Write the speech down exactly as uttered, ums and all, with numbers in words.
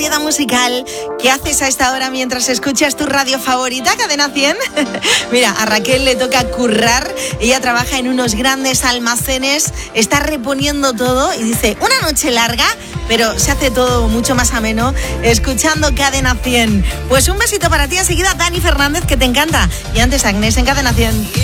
variedad musical que haces a esta hora mientras escuchas tu radio favorita, Cadena cien. Mira, a Raquel le toca currar. Ella trabaja en unos grandes almacenes, está reponiendo todo y dice, una noche larga, pero se hace todo mucho más ameno escuchando Cadena cien. Pues un besito para ti, enseguida Dani Fernández, que te encanta. Y antes Agnés en Cadena cien.